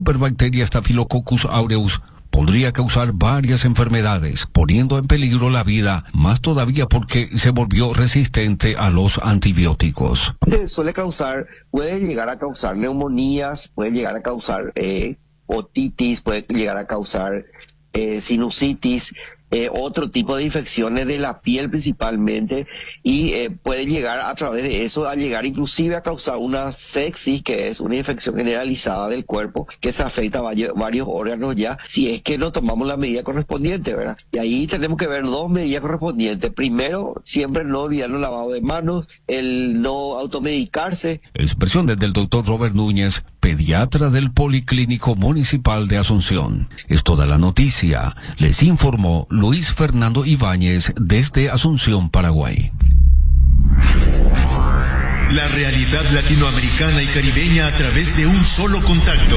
Superbacteria Staphylococcus aureus podría causar varias enfermedades, poniendo en peligro la vida, más todavía porque se volvió resistente a los antibióticos. Puede llegar a causar neumonías, puede llegar a causar otitis, puede llegar a causar sinusitis, otro tipo de infecciones de la piel principalmente, y puede llegar a través de eso a llegar inclusive a causar una sepsis, que es una infección generalizada del cuerpo que se afecta a varios órganos ya, si es que no tomamos la medida correspondiente, ¿verdad? Y ahí tenemos que ver dos medidas correspondientes. Primero, siempre no olvidar el lavado de manos, el no automedicarse. Expresiones del doctor Robert Núñez, pediatra del Policlínico Municipal de Asunción. Es toda la noticia. Les informó Luis Fernando Ibáñez desde Asunción, Paraguay. La realidad latinoamericana y caribeña a través de un solo contacto.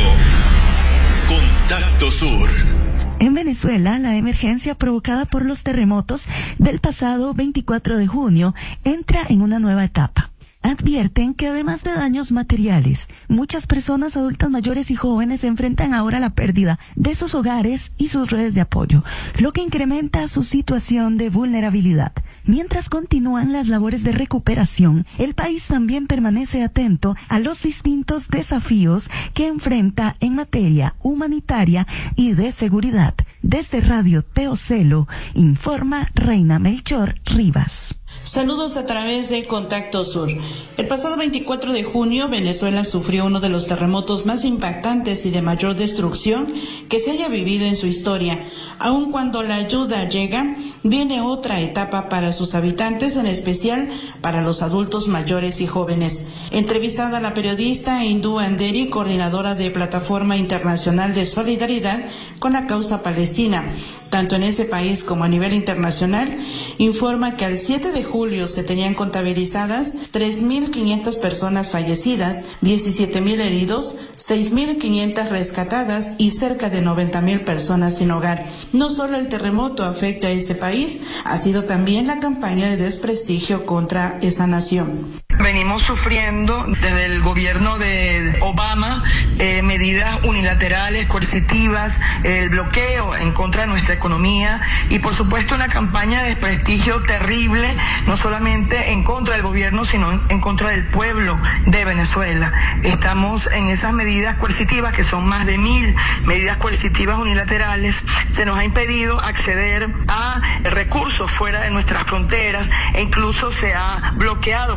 Contacto Sur. En Venezuela, la emergencia provocada por los terremotos del pasado 24 de junio entra en una nueva etapa. Advierten que además de daños materiales, muchas personas adultas mayores y jóvenes enfrentan ahora la pérdida de sus hogares y sus redes de apoyo, lo que incrementa su situación de vulnerabilidad. Mientras continúan las labores de recuperación, el país también permanece atento a los distintos desafíos que enfrenta en materia humanitaria y de seguridad. Desde Radio Teocelo, informa Reina Melchor Rivas. Saludos a través de Contacto Sur. El pasado 24 de junio, Venezuela sufrió uno de los terremotos más impactantes y de mayor destrucción que se haya vivido en su historia. Aun cuando la ayuda llega, viene otra etapa para sus habitantes, en especial para los adultos mayores y jóvenes. Entrevistada a la periodista Hindú Anderi, coordinadora de Plataforma Internacional de Solidaridad con la Causa Palestina, tanto en ese país como a nivel internacional, informa que al 7 de julio se tenían contabilizadas 3.500 personas fallecidas, 17.000 heridos, 6.500 rescatadas y cerca de 90.000 personas sin hogar. No solo el terremoto afecta a ese país, ha sido también la campaña de desprestigio contra esa nación. Venimos sufriendo desde el gobierno de Obama medidas unilaterales, coercitivas, el bloqueo en contra de nuestra economía y por supuesto una campaña de desprestigio terrible, no solamente en contra del gobierno, sino en contra del pueblo de Venezuela. Estamos en esas medidas coercitivas, que son más de 1.000 medidas coercitivas unilaterales. Se nos ha impedido acceder a recursos fuera de nuestras fronteras e incluso se ha bloqueado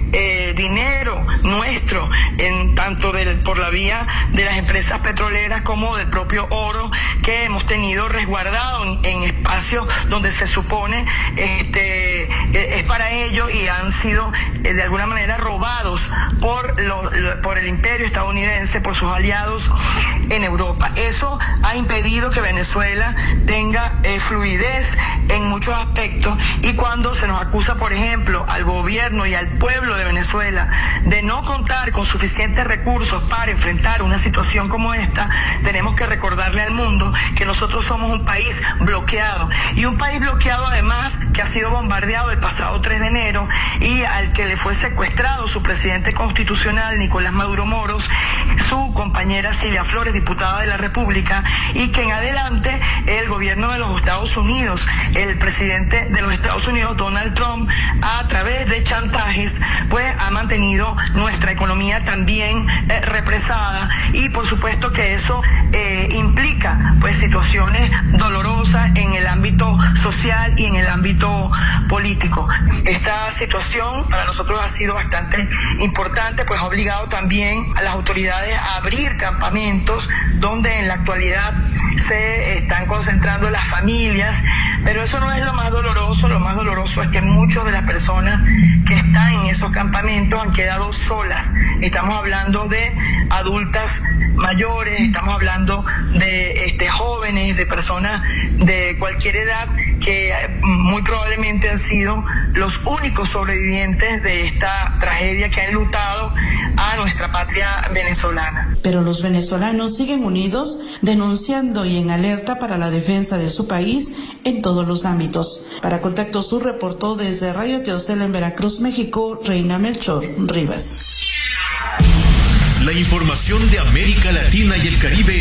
dinero nuestro, tanto por la vía de las empresas petroleras como del propio oro que hemos tenido resguardado en espacios donde se supone es para ello, y han sido de alguna manera robados por el imperio estadounidense, por sus aliados en Europa. Eso ha impedido que Venezuela tenga fluidez en muchos aspectos, y cuando se nos acusa, por ejemplo, al gobierno y al pueblo de Venezuela de no contar con suficientes recursos para enfrentar una situación como esta, tenemos que recordarle al mundo que nosotros somos un país bloqueado, y un país bloqueado además que ha sido bombardeado el pasado 3 de enero y al que le fue secuestrado su presidente constitucional Nicolás Maduro Moros, su compañera Silvia Flores, diputada de la República, y que en adelante el gobierno de los Estados Unidos, el presidente de los Estados Unidos Donald Trump, a través de chantajes ha mantenido nuestra economía también represada, y por supuesto que eso implica situaciones dolorosas en el ámbito social y en el ámbito político. Esta situación para nosotros ha sido bastante importante, ha obligado también a las autoridades a abrir campamentos donde en la actualidad se están concentrando las familias, pero eso no es lo más doloroso. Lo más doloroso es que muchas de las personas que están en esos campamentos han quedado solas. Estamos hablando de adultas mayores, estamos hablando de jóvenes, de personas de cualquier edad que muy probablemente han sido los únicos sobrevivientes de esta tragedia que ha enlutado a nuestra patria venezolana. Pero los venezolanos siguen unidos, denunciando y en alerta para la defensa de su país en todos los ámbitos. Para Contacto Sur reportó desde Radio Teocelo en Veracruz, México, Reina Melchor Rivas. La información de América Latina y el Caribe